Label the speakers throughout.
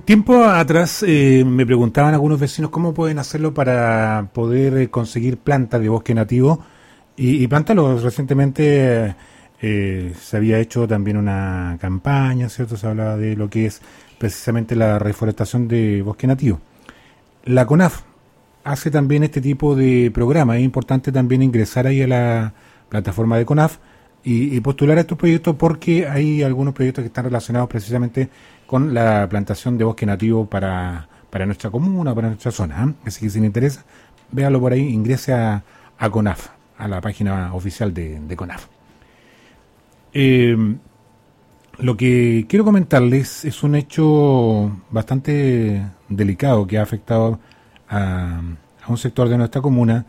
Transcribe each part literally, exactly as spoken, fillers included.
Speaker 1: Tiempo atrás eh, me preguntaban algunos vecinos cómo pueden hacerlo para poder eh, conseguir plantas de bosque nativo y, y plantarlos. Recientemente eh, se había hecho también una campaña, ¿cierto? Se hablaba de lo que es precisamente la reforestación de bosque nativo. La CONAF hace también este tipo de programa. Es importante también ingresar ahí a la plataforma de CONAF y, y postular a estos proyectos porque hay algunos proyectos que están relacionados precisamente con la plantación de bosque nativo para, para nuestra comuna, para nuestra zona, ¿eh? Así que si le interesa, véalo por ahí, ingrese a, a CONAF, a la página oficial de, de CONAF. Eh, lo que quiero comentarles es un hecho bastante delicado que ha afectado a, a un sector de nuestra comuna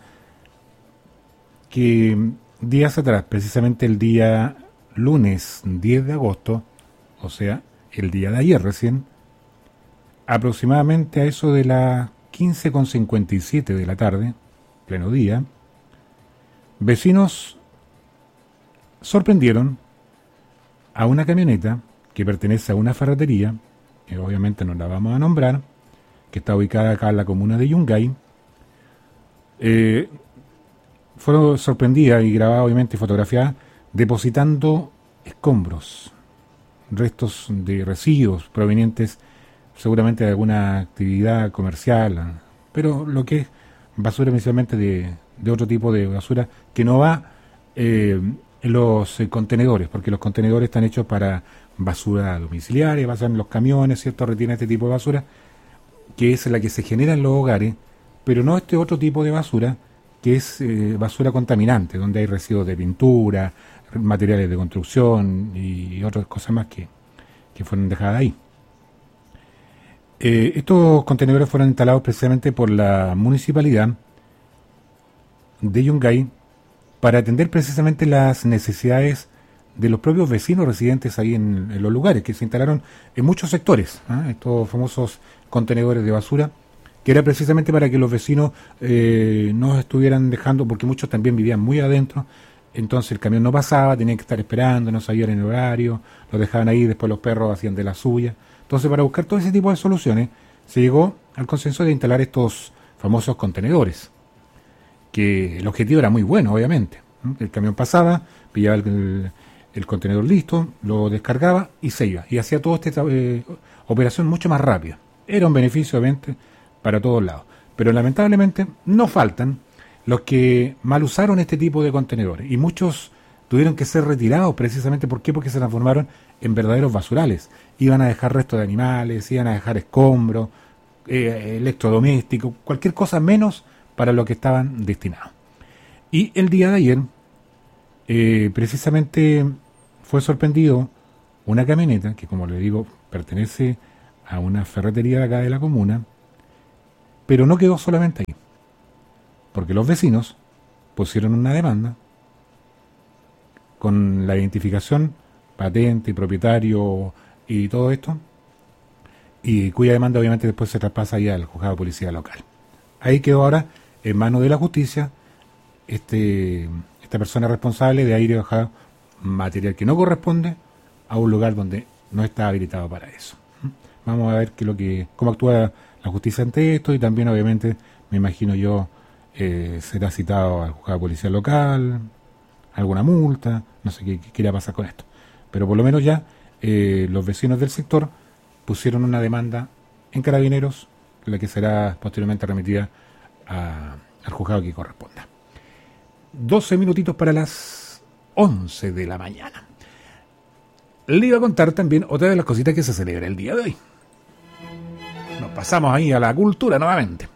Speaker 1: que días atrás, precisamente el día lunes diez de agosto, o sea, el día de ayer recién, aproximadamente a eso de las quince con cincuenta y siete de la tarde, pleno día, vecinos sorprendieron a una camioneta que pertenece a una ferretería, que obviamente no la vamos a nombrar, que está ubicada acá en la comuna de Yungay. Eh, fueron sorprendidas y grabadas obviamente y fotografiadas depositando escombros, restos de residuos provenientes seguramente de alguna actividad comercial, pero lo que es basura inicialmente de, de otro tipo de basura que no va eh, en los eh, contenedores, porque los contenedores están hechos para basura domiciliaria, pasan los camiones, ¿cierto? Retienen este tipo de basura, que es la que se genera en los hogares, pero no este otro tipo de basura, que es eh, basura contaminante, donde hay residuos de pintura, materiales de construcción y otras cosas más que, que fueron dejadas ahí. Eh, estos contenedores fueron instalados precisamente por la municipalidad de Yungay para atender precisamente las necesidades de los propios vecinos residentes ahí en, en los lugares, que se instalaron en muchos sectores, ¿eh? Estos famosos contenedores de basura, que era precisamente para que los vecinos eh, no estuvieran dejando, porque muchos también vivían muy adentro. Entonces el camión no pasaba, tenían que estar esperando, no sabían en el horario, lo dejaban ahí, después los perros hacían de la suya. Entonces, para buscar todo ese tipo de soluciones, se llegó al consenso de instalar estos famosos contenedores, que el objetivo era muy bueno, obviamente. El camión pasaba, pillaba el, el, el contenedor listo, lo descargaba y se iba. Y hacía toda esta eh, operación mucho más rápida. Era un beneficio, obviamente, para todos lados. Pero lamentablemente no faltan los que mal usaron este tipo de contenedores, y muchos tuvieron que ser retirados precisamente, ¿por qué? Porque se transformaron en verdaderos basurales. Iban a dejar restos de animales, iban a dejar escombros, eh, electrodomésticos, cualquier cosa menos para lo que estaban destinados. Y el día de ayer, eh, precisamente fue sorprendido una camioneta, que como le digo, pertenece a una ferretería de acá de la comuna, pero no quedó solamente ahí, porque los vecinos pusieron una demanda con la identificación, patente, propietario y todo esto, y cuya demanda obviamente después se traspasa ahí al juzgado de policía local. Ahí quedó ahora en manos de la justicia este esta persona responsable de haber dejado material que no corresponde a un lugar donde no está habilitado para eso. Vamos a ver qué lo que cómo actúa la justicia ante esto, y también obviamente me imagino yo eh, será citado al juzgado de policía local, alguna multa, no sé qué, qué irá a pasar con esto. Pero por lo menos ya eh, los vecinos del sector pusieron una demanda en Carabineros, la que será posteriormente remitida a, al juzgado que corresponda. doce minutitos para las once de la mañana. Le iba a contar también otra de las cositas que se celebra el día de hoy. Nos pasamos ahí a la cultura nuevamente.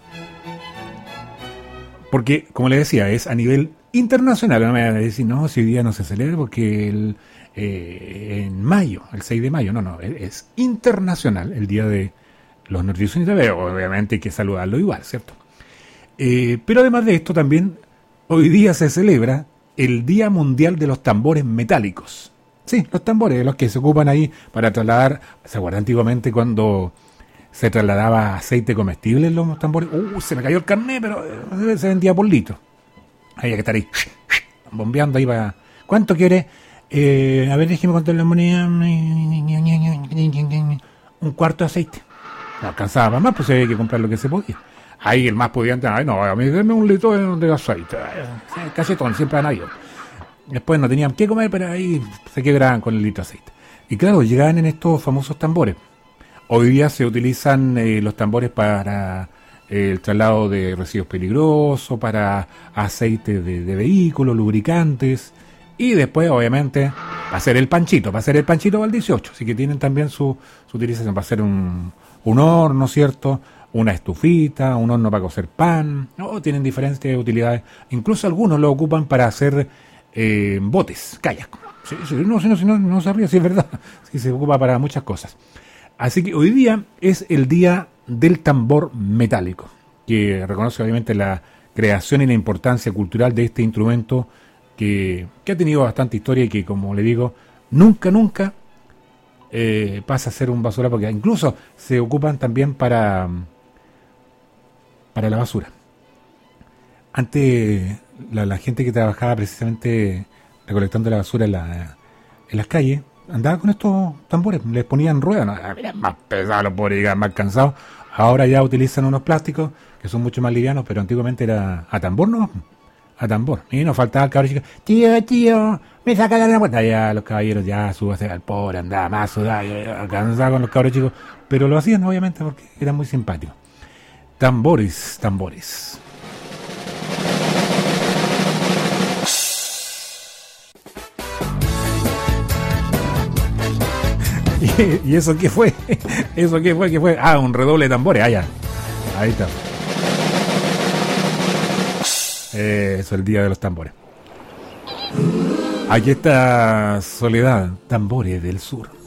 Speaker 1: Porque, como les decía, es a nivel internacional. No me van a decir, no, si hoy día no se celebra porque el, eh, en mayo, el seis de mayo, no, no, es internacional el día de los nutricionistas. Obviamente hay que saludarlo igual, ¿cierto? Eh, pero además de esto también, hoy día se celebra el Día Mundial de los Tambores Metálicos. Sí, los tambores, los que se ocupan ahí para trasladar, ¿se acuerdan antiguamente cuando se trasladaba aceite comestible en los tambores? Uh, se me cayó el carnet, pero se vendía por litro. Había que estar ahí, bombeando ahí para... ¿Cuánto quiere? Eh, a ver, déjeme contar la moneda. Un cuarto de aceite. no alcanzaba para más, pues había que comprar lo que se podía. Ahí el más pudiente, ay no, a mí denme un litro de, de aceite, cachetón, siempre han ido. Después no tenían qué comer, pero ahí se quebraban con el litro de aceite. Y claro, llegaban en estos famosos tambores. Hoy día se utilizan eh, los tambores para eh, el traslado de residuos peligrosos, para aceite de, de vehículos, lubricantes, y después, obviamente, para hacer el panchito, para hacer el panchito va el dieciocho, así que tienen también su, su utilización para hacer un, un horno, ¿cierto?, una estufita, un horno para cocer pan, ¿no? Tienen diferentes utilidades, incluso algunos lo ocupan para hacer eh, botes, kayak. Sí, sí, no, no, no, no se ríe, sí es verdad, sí se ocupa para muchas cosas. Así que hoy día es el día del tambor metálico, que reconoce obviamente la creación y la importancia cultural de este instrumento que, que ha tenido bastante historia y que, como le digo, nunca, nunca eh, pasa a ser un basura, porque incluso se ocupan también para, para la basura. Antes la, la gente que trabajaba precisamente recolectando la basura en, la, en las calles andaba con estos tambores, les ponían ruedas, ¿no? Mira, más pesados los pobres, más cansados. Ahora ya utilizan unos plásticos que son mucho más livianos, pero antiguamente era a tambor, ¿no? A tambor. Y nos faltaba el cabrón chico, tío, tío, me saca la puerta. Ya los caballeros, ya súbase al pobre, andaba más sudado, cansado con los cabros chicos, pero lo hacían obviamente porque eran muy simpáticos. Tambores, tambores. ¿Y eso qué fue? ¿Eso qué fue? ¿Qué fue? Ah, un redoble de tambores. Ah, ya. Ahí está. Eh, eso, el día de los tambores. Aquí está Soledad, Tambores del Sur.